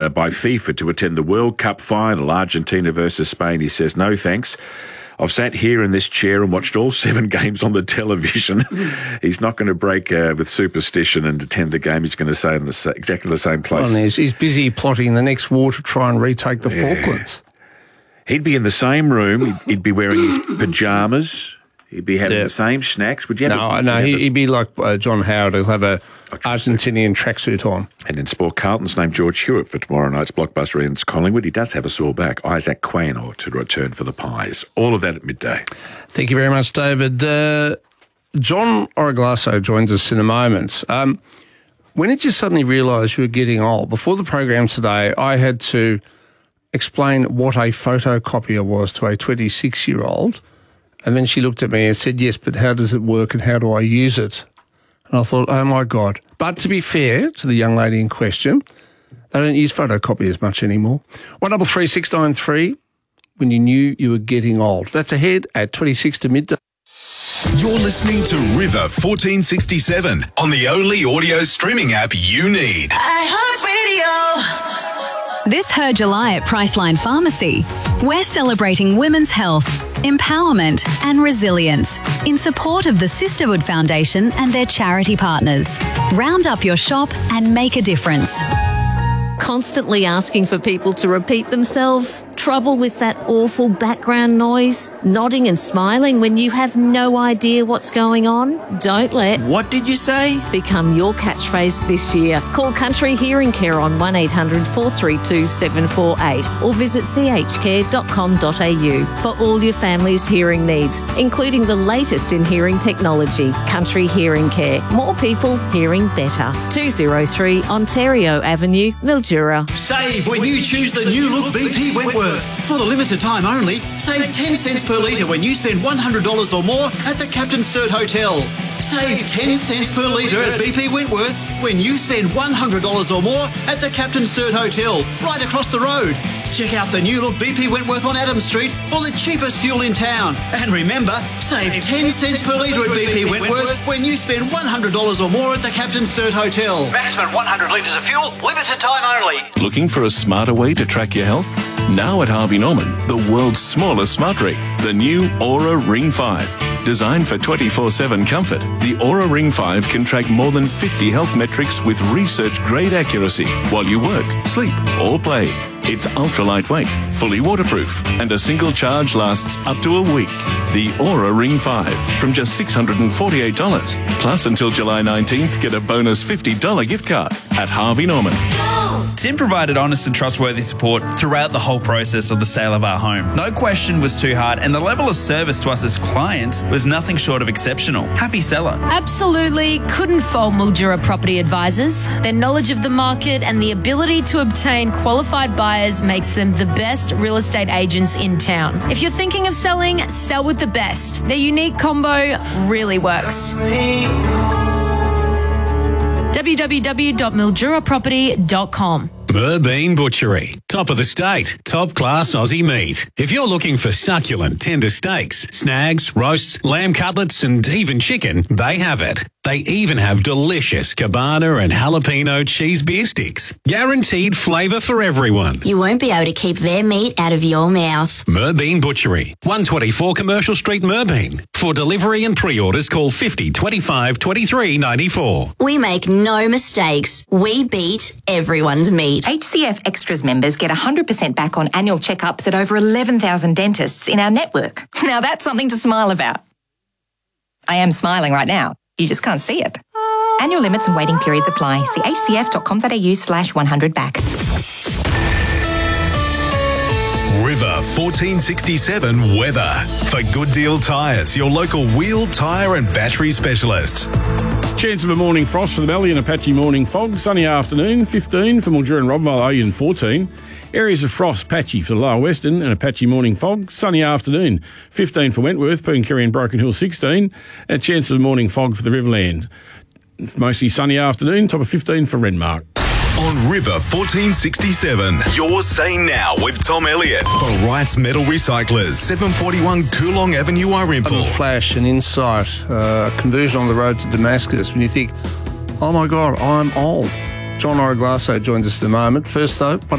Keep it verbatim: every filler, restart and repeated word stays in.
uh, by FIFA to attend the World Cup final, Argentina versus Spain. He says, no thanks. I've sat here in this chair and watched all seven games on the television. He's not going to break uh, with superstition and attend the game. He's going to stay in the sa- exactly the same place. Well, he's, he's busy plotting the next war to try and retake the yeah. Falklands. He'd be in the same room. He'd, he'd be wearing his pyjamas. He'd be having yeah. the same snacks. Would you have No, a, no, have he'd a, be like uh, John Howard. He'll have a Argentinian tracksuit on. And in sport, Carlton's named George Hewitt for tomorrow night's blockbuster against Collingwood. He does have a sore back. Isaac Quaynor to return for the Pies. All of that at midday. Thank you very much, David. Uh, John Orglasso joins us in a moment. Um, when did you suddenly realise you were getting old? Before the program today, I had to explain what a photocopier was to a twenty-six-year-old. And then she looked at me and said, yes, but how does it work and how do I use it? And I thought, oh, my God. But to be fair to the young lady in question, they don't use photocopiers much anymore. one double three six nine three, when you knew you were getting old. That's ahead at twenty-six to midday. You're listening to River fourteen sixty-seven on the only audio streaming app you need. iHeartRadio. This Her July at Priceline Pharmacy. We're celebrating women's health, empowerment and resilience in support of the Sisterhood Foundation and their charity partners. Round up your shop and make a difference. Constantly asking for people to repeat themselves? Trouble with that awful background noise? Nodding and smiling when you have no idea what's going on? Don't let What did you say? become your catchphrase this year. Call Country Hearing Care on one eight hundred four three two seven four eight or visit c h care dot com dot a u for all your family's hearing needs, including the latest in hearing technology. Country Hearing Care. More people hearing better. two oh three Ontario Avenue, Mildura. Save when you choose the new look B P Wentworth. For the limited time only, save ten cents per litre when you spend one hundred dollars or more at the Captain Sturt Hotel. Save ten cents per litre at B P Wentworth when you spend one hundred dollars or more at the Captain Sturt Hotel, right across the road. Check out the new look B P Wentworth on Adams Street for the cheapest fuel in town. And remember, save ten cents per litre at B P Wentworth when you spend one hundred dollars or more at the Captain Sturt Hotel. Maximum one hundred litres of fuel, limited time only. Looking for a smarter way to track your health? Now at Harvey Norman, the world's smallest smart ring, the new Aura Ring five. Designed for twenty-four seven comfort, the Aura Ring five can track more than fifty health metrics with research-grade accuracy while you work, sleep, or play. It's ultra lightweight, fully waterproof, and a single charge lasts up to a week. The Aura Ring five from just six hundred forty-eight dollars. Plus, until July nineteenth, get a bonus fifty dollars gift card at Harvey Norman. Tim provided honest and trustworthy support throughout the whole process of the sale of our home. No question was too hard, and the level of service to us as clients was nothing short of exceptional. Happy seller. Absolutely couldn't fault Mildura Property Advisors. Their knowledge of the market and the ability to obtain qualified buyers makes them the best real estate agents in town. If you're thinking of selling, sell with the best. Their unique combo really works. w w w dot mildura property dot com. Merbean Butchery. Top of the state. Top class Aussie meat. If you're looking for succulent, tender steaks, snags, roasts, lamb cutlets and even chicken, they have it. They even have delicious cabana and jalapeno cheese beer sticks. Guaranteed flavour for everyone. You won't be able to keep their meat out of your mouth. Merbean Butchery. one twenty-four Commercial Street, Merbean. For delivery and pre-orders, call fifty twenty-five twenty-three ninety-four. We make no mistakes. We beat everyone's meat. H C F Extras members get one hundred percent back on annual checkups at over eleven thousand dentists in our network. Now that's something to smile about. I am smiling right now. You just can't see it. Annual limits and waiting periods apply. See h c f dot com dot a u slash one hundred back. River fourteen sixty-seven weather. For Good Deal Tyres, your local wheel, tyre and battery specialists. Chance of a morning frost for the Valley and a patchy morning fog. Sunny afternoon, fifteen for Mildura and Robville, Oyen fourteen. Areas of frost, patchy for the Lower Western and a patchy morning fog. Sunny afternoon, fifteen for Wentworth, Pooncarie and Broken Hill sixteen. A chance of a morning fog for the Riverland. Mostly sunny afternoon, top of fifteen for Renmark. On River fourteen sixty-seven, you're saying now with Tom Elliott for Wright's Metal Recyclers, seven forty-one Coolong Avenue, Irimple. A flash, an insight, uh, a conversion on the road to Damascus when you think, oh my God, I'm old. John Orglasso joins us in a moment. First though,